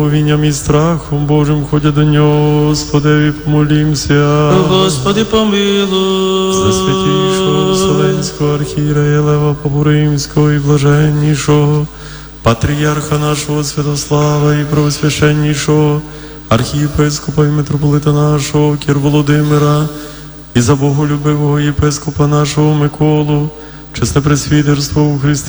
Вінням і страхом Божим ходя до нього, Господеві помолімся. Господи, помилуй. За святійшого Вселенського архієрея Лева Побуримського і блаженнішого патріарха нашого Святослава і правосвященнішого архієпископа і митрополита нашого Кір Володимира і за боголюбивого єпископа нашого Миколу, чесне пресвітерство у Христі